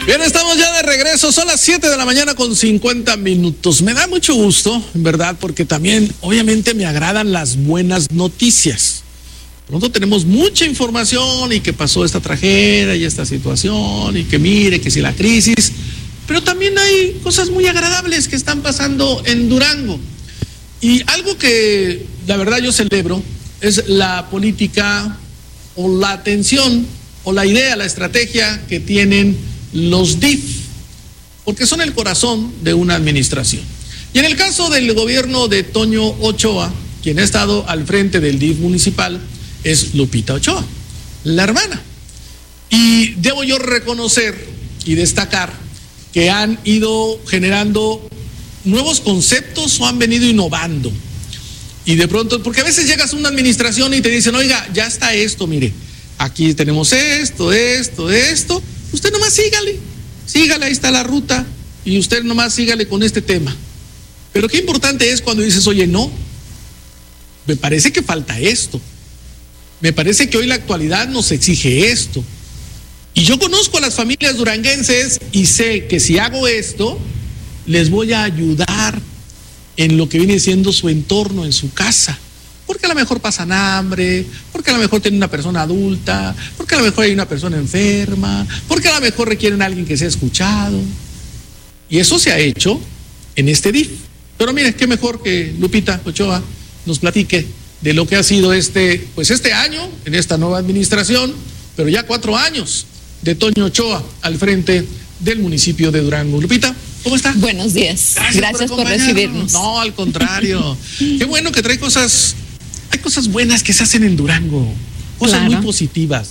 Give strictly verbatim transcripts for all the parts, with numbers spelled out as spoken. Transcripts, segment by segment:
Bien, estamos ya de regreso, son las siete de la mañana con cincuenta minutos. Me da mucho gusto, en verdad, porque también obviamente me agradan las buenas noticias. Pronto tenemos mucha información y que pasó esta tragedia y esta situación y que mire que si la crisis, pero también hay cosas muy agradables que están pasando en Durango. Y algo que la verdad yo celebro es la política o la atención o la idea, la estrategia que tienen los D I F, porque son el corazón de una administración. Y en el caso del gobierno de Toño Ochoa, quien ha estado al frente del D I F municipal es Lupita Ochoa, la hermana. Y debo yo reconocer y destacar que han ido generando nuevos conceptos o han venido innovando. Y de pronto, porque a veces llegas a una administración y te dicen, oiga, ya está esto, mire, aquí tenemos esto, esto, esto, usted nomás sígale, sígale, ahí está la ruta, y usted nomás sígale con este tema. Pero qué importante es cuando dices, oye, no, me parece que falta esto, me parece que hoy la actualidad nos exige esto. Y yo conozco a las familias duranguenses y sé que si hago esto, les voy a ayudar en lo que viene siendo su entorno, en su casa. Porque a lo mejor pasan hambre, porque a lo mejor tienen una persona adulta, porque a lo mejor hay una persona enferma, porque a lo mejor requieren a alguien que sea escuchado. Y eso se ha hecho en este D I F. Pero mire, qué mejor que Lupita Ochoa nos platique de lo que ha sido este, pues este año, en esta nueva administración, pero ya cuatro años de Toño Ochoa al frente del municipio de Durango. Lupita, ¿cómo está? Buenos días. Gracias, Gracias por, por recibirnos. No, al contrario. Qué bueno que trae cosas, hay cosas buenas que se hacen en Durango, cosas claro. muy positivas.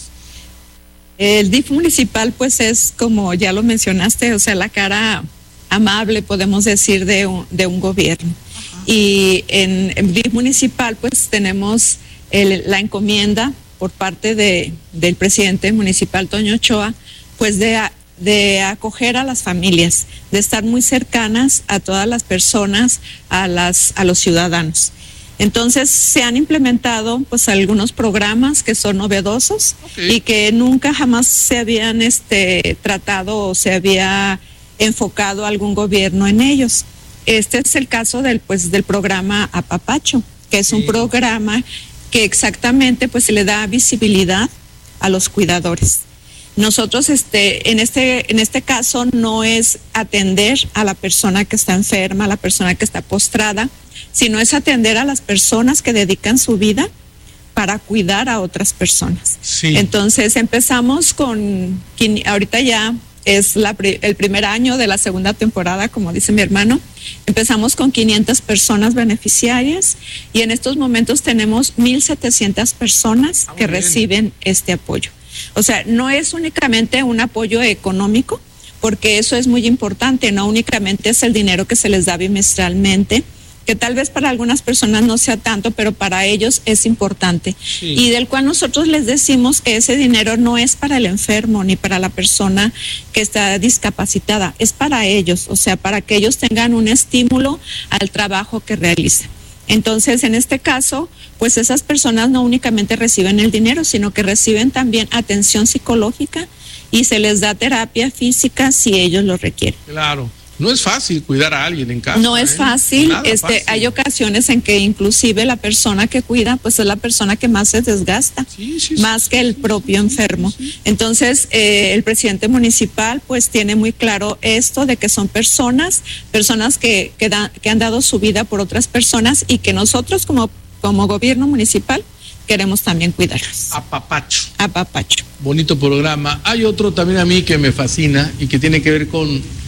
El D I F municipal, pues es como ya lo mencionaste, o sea, la cara amable, podemos decir, de un, de un gobierno. Ajá. Y en el D I F municipal, pues tenemos el, la encomienda por parte de, del presidente municipal, Toño Ochoa, pues de, de acoger a las familias, de estar muy cercanas a todas las personas, a, las, a los ciudadanos. Entonces se han implementado pues algunos programas que son novedosos okay. y que nunca jamás se habían este, tratado o se había enfocado algún gobierno en ellos. Este es el caso del, pues, del programa Apapacho, que es sí. un programa que exactamente pues se le da visibilidad a los cuidadores. Nosotros este, en, este, en este caso no es atender a la persona que está enferma, a la persona que está postrada, sino es atender a las personas que dedican su vida para cuidar a otras personas. Sí. Entonces empezamos con, ahorita ya es la, el primer año de la segunda temporada, como dice mi hermano, empezamos con quinientas personas beneficiarias y en estos momentos tenemos mil setecientas personas ah, que bien. reciben este apoyo. O sea, no es únicamente un apoyo económico, porque eso es muy importante, no únicamente es el dinero que se les da bimestralmente, que tal vez para algunas personas no sea tanto, pero para ellos es importante. Sí. Y del cual nosotros les decimos que ese dinero no es para el enfermo ni para la persona que está discapacitada, es para ellos, o sea, para que ellos tengan un estímulo al trabajo que realizan. Entonces, en este caso, pues esas personas no únicamente reciben el dinero, sino que reciben también atención psicológica y se les da terapia física si ellos lo requieren. Claro. No es fácil cuidar a alguien en casa. No es ¿eh? fácil. Nada este, fácil. Hay ocasiones en que inclusive la persona que cuida, pues es la persona que más se desgasta, sí, sí, más sí, que el sí, propio sí, enfermo. Sí, sí. Entonces, eh, el presidente municipal, pues tiene muy claro esto de que son personas, personas que que, da, que han dado su vida por otras personas y que nosotros como como gobierno municipal queremos también cuidarlos. Apapacho. Apapacho. Bonito programa. Hay otro también a mí que me fascina y que tiene que ver con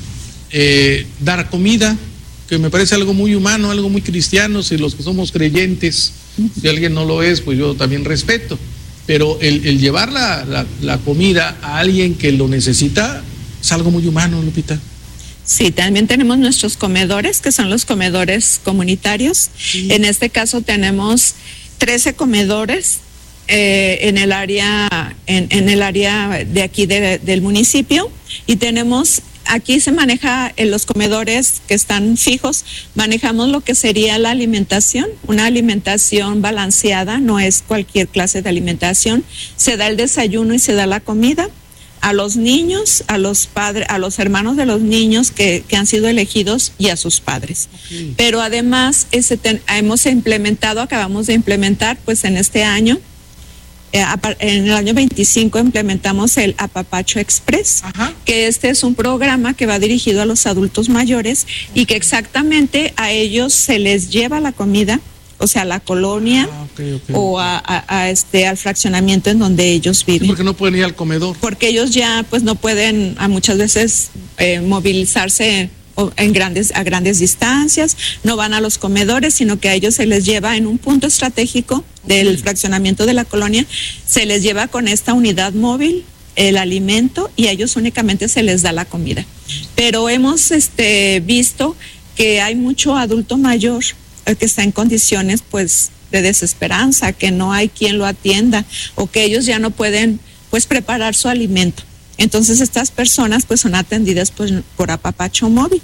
Eh, dar comida, que me parece algo muy humano, algo muy cristiano. Si los que somos creyentes, si alguien no lo es, pues yo también respeto, pero el, el llevar la, la, la comida a alguien que lo necesita es algo muy humano, Lupita. Sí, también tenemos nuestros comedores, que son los comedores comunitarios. Sí. En este caso tenemos trece comedores eh, en el área en, en el área de aquí de, del municipio, y tenemos aquí se maneja en los comedores que están fijos, manejamos lo que sería la alimentación, una alimentación balanceada, no es cualquier clase de alimentación, se da el desayuno y se da la comida. a los niños, a los padres, a los hermanos de los niños que, que han sido elegidos y a sus padres. Okay. Pero además ese ten, hemos implementado, acabamos de implementar, pues en este año, eh, en el año veinticinco implementamos el Apapacho Express, Ajá. que este es un programa que va dirigido a los adultos mayores y que exactamente a ellos se les lleva la comida, o sea, a la colonia ah, okay, okay. o a, a, a este al fraccionamiento en donde ellos viven. Sí, porque no pueden ir al comedor. Porque ellos ya pues no pueden a muchas veces eh, movilizarse en grandes a grandes distancias, no van a los comedores, sino que a ellos se les lleva en un punto estratégico del okay. fraccionamiento de la colonia, se les lleva con esta unidad móvil el alimento y a ellos únicamente se les da la comida. Pero hemos este visto que hay mucho adulto mayor que está en condiciones pues de desesperanza, que no hay quien lo atienda o que ellos ya no pueden pues preparar su alimento. Entonces estas personas pues son atendidas pues por Apapacho Móvil.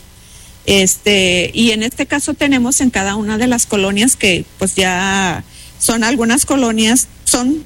Este, y en este caso tenemos en cada una de las colonias que pues ya son algunas colonias, son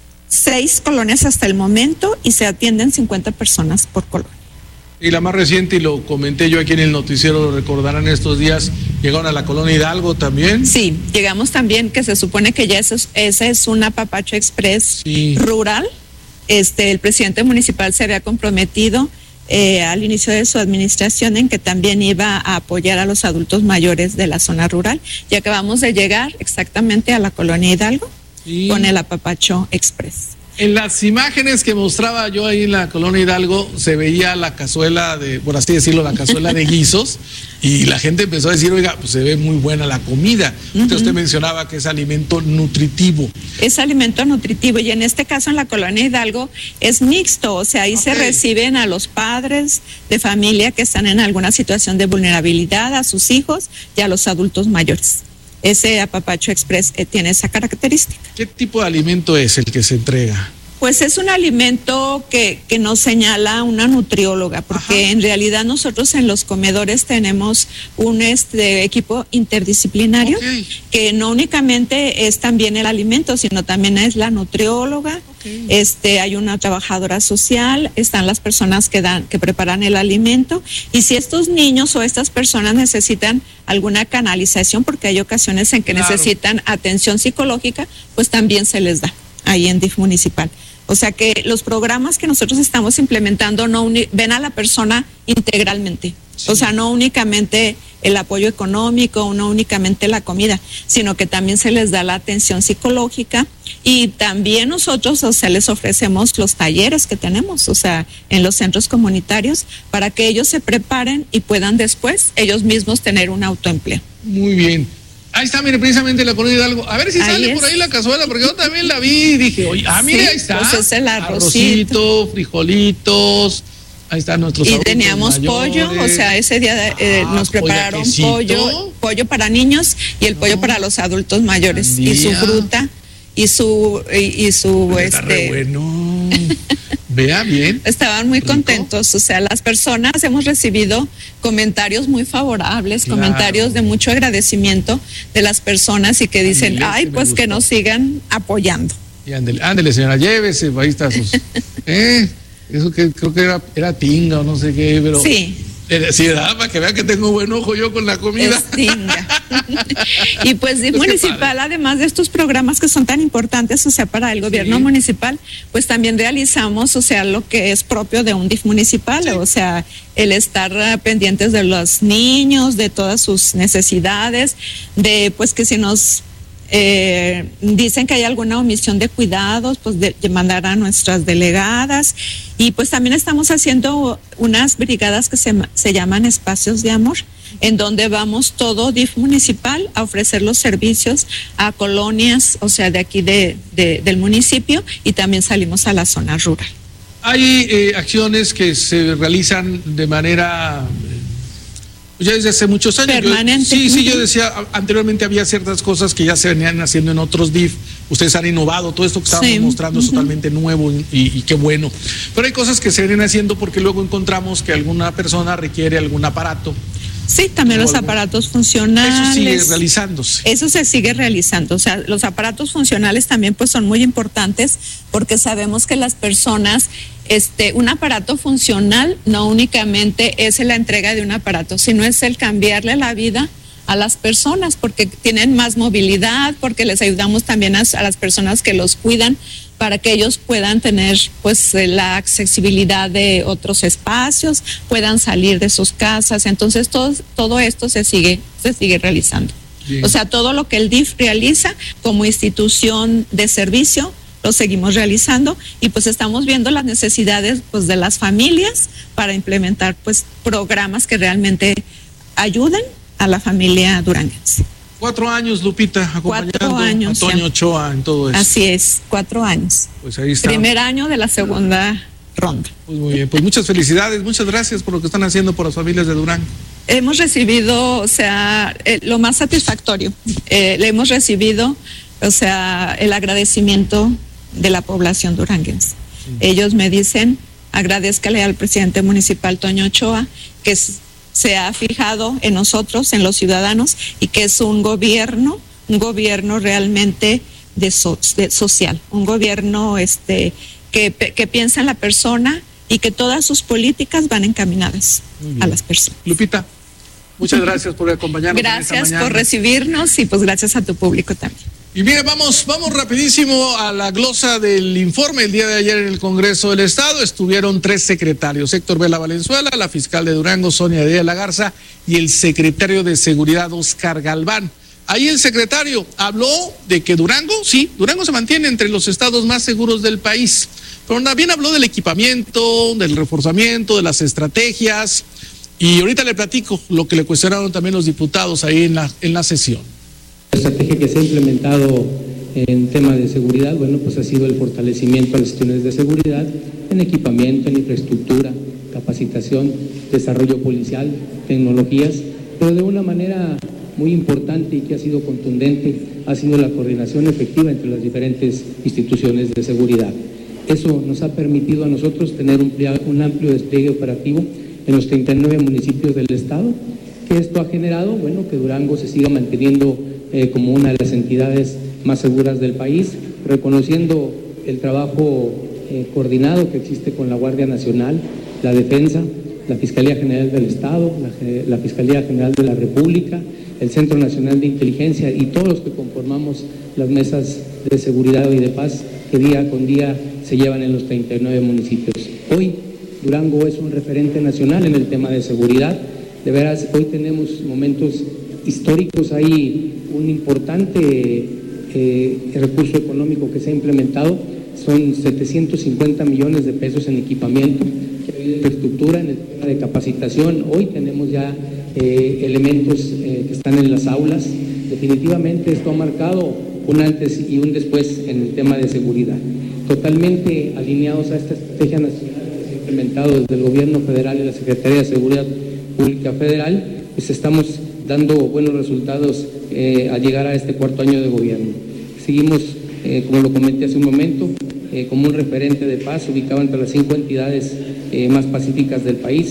seis colonias hasta el momento y se atienden cincuenta personas por colonia. Y la más reciente, y lo comenté yo aquí en el noticiero, lo recordarán estos días, llegaron a la colonia Hidalgo también. Sí, llegamos también, que se supone que ya ese es, ese es un Apapacho Express sí. rural. Este, el presidente municipal se había comprometido eh, al inicio de su administración en que también iba a apoyar a los adultos mayores de la zona rural. Y acabamos de llegar exactamente a la colonia Hidalgo sí. con el Apapacho Express. En las imágenes que mostraba yo ahí en la colonia Hidalgo se veía la cazuela de, por así decirlo, la cazuela de guisos y la gente empezó a decir, oiga, pues se ve muy buena la comida. Uh-huh. Entonces usted mencionaba que es alimento nutritivo. Es alimento nutritivo y en este caso en la colonia Hidalgo es mixto, o sea, ahí okay. se reciben a los padres de familia que están en alguna situación de vulnerabilidad, a sus hijos y a los adultos mayores. Ese Apapacho Express eh, tiene esa característica. ¿Qué tipo de alimento es el que se entrega? Pues es un alimento que, que nos señala una nutrióloga, porque Ajá. en realidad nosotros en los comedores tenemos un este equipo interdisciplinario okay. que no únicamente es también el alimento, sino también es la nutrióloga, okay. este hay una trabajadora social, están las personas que dan, que preparan el alimento, y si estos niños o estas personas necesitan alguna canalización, porque hay ocasiones en que claro. necesitan atención psicológica, pues también se les da ahí en D I F municipal. O sea que los programas que nosotros estamos implementando no uni- ven a la persona integralmente. Sí. O sea, no únicamente el apoyo económico, no únicamente la comida, sino que también se les da la atención psicológica y también nosotros, o sea, les ofrecemos los talleres que tenemos, o sea, en los centros comunitarios, para que ellos se preparen y puedan después ellos mismos tener un autoempleo. Muy bien. Ahí está, mire, precisamente la colonia Hidalgo. A ver si ahí sale es. por ahí la cazuela, porque yo también la vi y dije, oye, ah, mire, sí, ahí está. Pues es el arrocito. Arrocito, frijolitos, ahí están nuestros y teníamos mayores. Pollo, o sea, ese día eh, ah, nos prepararon pollo, pollo para niños y el pollo no. para los adultos mayores. Sandía. Y su fruta y su, y, y su, pues este. Está re bueno. Vea bien. Estaban muy rico. Contentos, o sea, las personas hemos recibido comentarios muy favorables, claro. comentarios de mucho agradecimiento de las personas y que dicen, ándele, ay, pues que nos sigan apoyando. Y ándele, ándele señora, llévese, ahí está sus, eh, eso que creo que era, era tinga o no sé qué, pero. Sí. Sí, para que vean que tengo buen ojo yo con la comida. Y pues D I F municipal, además de estos programas que son tan importantes, o sea, para el gobierno sí. municipal, pues también realizamos, o sea, lo que es propio de un D I F municipal, sí. o sea, el estar uh, pendientes de los niños, de todas sus necesidades, de pues que si nos Eh, dicen que hay alguna omisión de cuidados, pues de, de mandar a nuestras delegadas y pues también estamos haciendo unas brigadas que se, se llaman espacios de amor, en donde vamos todo D I F municipal a ofrecer los servicios a colonias, o sea, de aquí de, de, del municipio y también salimos a la zona rural. Hay eh, acciones que se realizan de manera... Ya desde hace muchos años. Permanente. Yo, sí, sí, yo decía, anteriormente había ciertas cosas que ya se venían haciendo en otros D I F. Ustedes han innovado, todo esto que estábamos sí. mostrando uh-huh. es totalmente nuevo y, y qué bueno. Pero hay cosas que se vienen haciendo porque luego encontramos que alguna persona requiere algún aparato. Sí, también los algo. aparatos funcionales. Eso sigue realizándose. Eso se sigue realizando. O sea, los aparatos funcionales también pues son muy importantes porque sabemos que las personas Este, un aparato funcional no únicamente es la entrega de un aparato, sino es el cambiarle la vida a las personas, porque tienen más movilidad, porque les ayudamos también a, a las personas que los cuidan para que ellos puedan tener pues la accesibilidad de otros espacios, puedan salir de sus casas. Entonces todo, todo esto se sigue, se sigue realizando. Bien. O sea, todo lo que el D I F realiza como institución de servicio lo seguimos realizando, y pues estamos viendo las necesidades pues de las familias para implementar pues programas que realmente ayuden a la familia duranguense. Cuatro años, Lupita, acompañando cuatro años, a Toño Ochoa en todo eso. Así es, cuatro años. Pues ahí está. Primer año de la segunda ronda. Pues muy bien, pues muchas felicidades, muchas gracias por lo que están haciendo por las familias de Durango. Hemos recibido, o sea, eh, lo más satisfactorio, eh, le hemos recibido, o sea, el agradecimiento de la población duranguense. Sí. Ellos me dicen, agradézcale al presidente municipal Toño Ochoa, que es, se ha fijado en nosotros, en los ciudadanos, y que es un gobierno, un gobierno realmente de, so, de social, un gobierno este, que, que piensa en la persona y que todas sus políticas van encaminadas a las personas. Lupita, muchas gracias por acompañarnos. Gracias por recibirnos, y pues gracias a tu público también. Y mire, vamos, vamos rapidísimo a la glosa del informe. El día de ayer en el Congreso del Estado estuvieron tres secretarios: Héctor Vela Valenzuela, la fiscal de Durango, Sonia de la Garza, y el secretario de Seguridad, Óscar Galván. Ahí el secretario habló de que Durango, sí, Durango se mantiene entre los estados más seguros del país, pero también habló del equipamiento, del reforzamiento, de las estrategias, y ahorita le platico lo que le cuestionaron también los diputados ahí en la, en la sesión. La estrategia que se ha implementado en tema de seguridad, bueno, pues ha sido el fortalecimiento a las instituciones de seguridad en equipamiento, en infraestructura, capacitación, desarrollo policial, tecnologías, pero de una manera muy importante y que ha sido contundente ha sido la coordinación efectiva entre las diferentes instituciones de seguridad. Eso nos ha permitido a nosotros tener un, un amplio despliegue operativo en los treinta y nueve municipios del estado, que esto ha generado, bueno, que Durango se siga manteniendo eh, como una de las entidades más seguras del país, reconociendo el trabajo eh, coordinado que existe con la Guardia Nacional, la Defensa, la Fiscalía General del Estado, la, la Fiscalía General de la República, el Centro Nacional de Inteligencia y todos los que conformamos las mesas de seguridad y de paz que día con día se llevan en los treinta y nueve municipios. Hoy Durango es un referente nacional en el tema de seguridad. De veras, hoy tenemos momentos históricos, hay un importante eh, recurso económico que se ha implementado, son setecientos cincuenta millones de pesos en equipamiento, en infraestructura, en el tema de capacitación. Hoy tenemos ya eh, elementos eh, que están en las aulas. Definitivamente esto ha marcado un antes y un después en el tema de seguridad. Totalmente alineados a esta estrategia nacional que se ha implementado desde el gobierno federal y la Secretaría de Seguridad Pública Federal, pues estamos dando buenos resultados eh, al llegar a este cuarto año de gobierno. Seguimos, eh, como lo comenté hace un momento, eh, como un referente de paz, ubicado entre las cinco entidades eh, más pacíficas del país.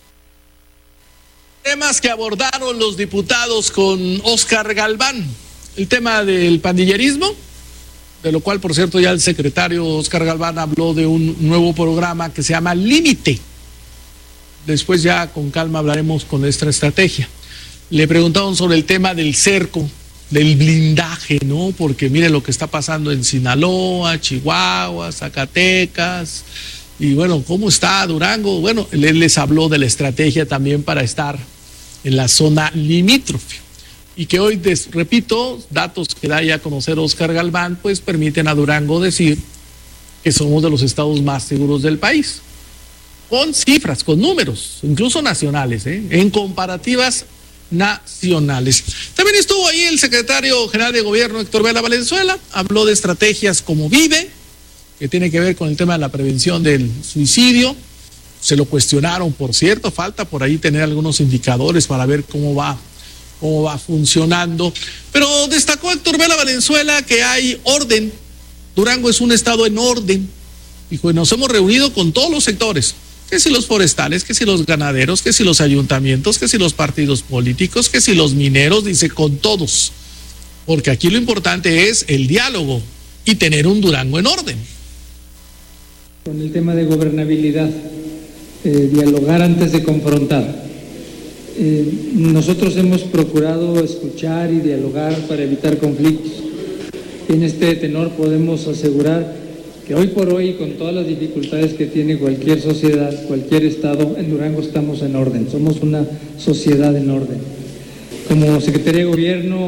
Temas que abordaron los diputados con Óscar Galván: el tema del pandillerismo, de lo cual, por cierto, ya el secretario Óscar Galván habló de un nuevo programa que se llama Límite. Después ya con calma hablaremos con esta estrategia. Le preguntaron sobre el tema del cerco, del blindaje, ¿no? Porque mire lo que está pasando en Sinaloa, Chihuahua, Zacatecas, y bueno, ¿cómo está Durango? Bueno, él les habló de la estrategia también para estar en la zona limítrofe. Y que hoy, des, repito, datos que da ya a conocer Óscar Galván, pues permiten a Durango decir que somos de los estados más seguros del país. Con cifras, con números, incluso nacionales, ¿eh? En comparativas nacionales. También estuvo ahí el secretario general de gobierno, Héctor Vela Valenzuela, habló de estrategias como Vive, que tiene que ver con el tema de la prevención del suicidio. Se lo cuestionaron, por cierto, falta por ahí tener algunos indicadores para ver cómo va, cómo va funcionando. Pero destacó Héctor Vela Valenzuela que hay orden. Durango es un estado en orden. Dijo, nos hemos reunido con todos los sectores, que si los forestales, que si los ganaderos, que si los ayuntamientos, que si los partidos políticos, que si los mineros, dice, con todos. Porque aquí lo importante es el diálogo y tener un Durango en orden. con el tema de gobernabilidad, eh, dialogar antes de confrontar. Eh, nosotros hemos procurado escuchar y dialogar para evitar conflictos. En este tenor podemos asegurar que hoy por hoy, con todas las dificultades que tiene cualquier sociedad, cualquier estado, en Durango estamos en orden, somos una sociedad en orden. Como Secretaría de Gobierno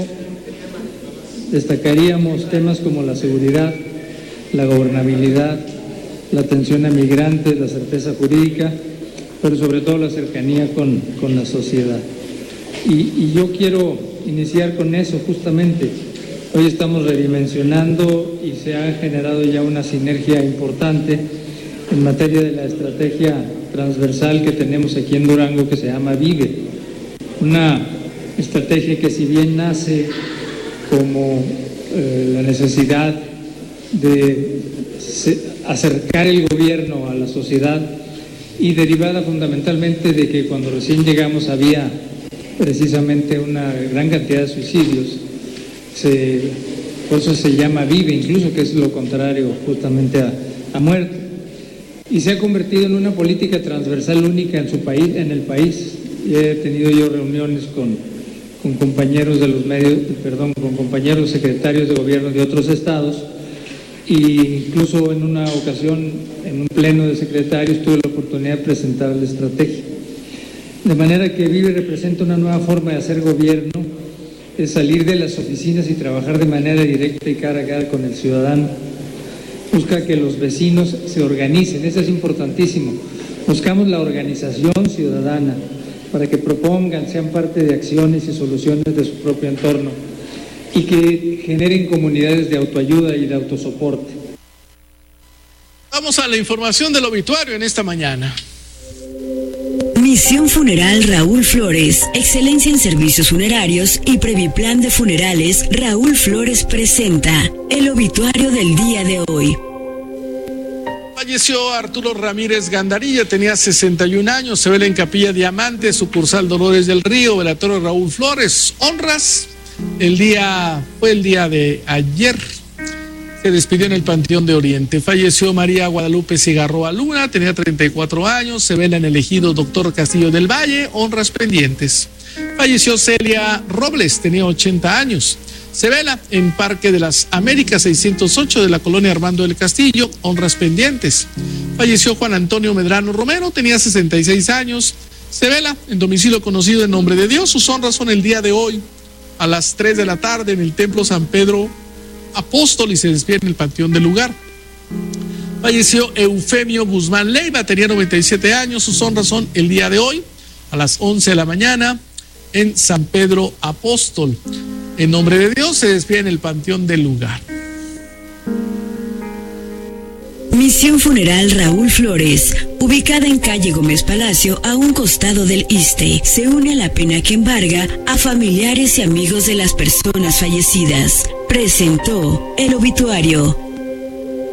destacaríamos temas como la seguridad, la gobernabilidad, la atención a migrantes, la certeza jurídica, pero sobre todo la cercanía con, con la sociedad. Y, y yo quiero iniciar con eso justamente. Hoy estamos redimensionando y se ha generado ya una sinergia importante en materia de la estrategia transversal que tenemos aquí en Durango, que se llama Vive. Una estrategia que, si bien nace como eh, la necesidad de acercar el gobierno a la sociedad, y derivada fundamentalmente de que cuando recién llegamos había precisamente una gran cantidad de suicidios, se, por eso se llama Vive, incluso, que es lo contrario justamente a, a muerte, y se ha convertido en una política transversal única en su país, en el país. Y he tenido yo reuniones con, con compañeros de los medios, perdón, con compañeros secretarios de gobierno de otros estados, e incluso en una ocasión, en un pleno de secretarios, tuve la oportunidad de presentar la estrategia. De manera que Vive representa una nueva forma de hacer gobierno, es salir de las oficinas y trabajar de manera directa y cara a cara con el ciudadano. Busca que los vecinos se organicen, eso es importantísimo. Buscamos la organización ciudadana para que propongan, sean parte de acciones y soluciones de su propio entorno, y que generen comunidades de autoayuda y de autosoporte. Vamos a la información del obituario en esta mañana. Misión Funeral Raúl Flores, excelencia en servicios funerarios y Previplan de Funerales. Raúl Flores presenta el obituario del día de hoy. Falleció Arturo Ramírez Gandarilla, tenía sesenta y un años, se vela en Capilla Diamante, sucursal Dolores del Río, velatorio Raúl Flores. Honras. El día, fue el día de ayer, se despidió en el Panteón de Oriente. Falleció María Guadalupe Cigarroa Luna, tenía treinta y cuatro años, se vela en el ejido Doctor Castillo del Valle, honras pendientes. Falleció Celia Robles, tenía ochenta años, se vela en Parque de las Américas seiscientos ocho de la colonia Armando del Castillo, honras pendientes. Falleció Juan Antonio Medrano Romero, tenía sesenta y seis años, se vela en domicilio conocido en Nombre de Dios. Sus honras son el día de hoy, a las tres de la tarde, en el Templo San Pedro Apóstol, y se despide en el Panteón del lugar. Falleció Eufemio Guzmán Leiva, tenía noventa y siete años, sus honras son el día de hoy, a las once de la mañana, en San Pedro Apóstol. En Nombre de Dios se despide en el Panteón del lugar. Misión Funeral Raúl Flores, ubicada en calle Gómez Palacio, a un costado del Iste, se une a la pena que embarga a familiares y amigos de las personas fallecidas. Presentó el obituario.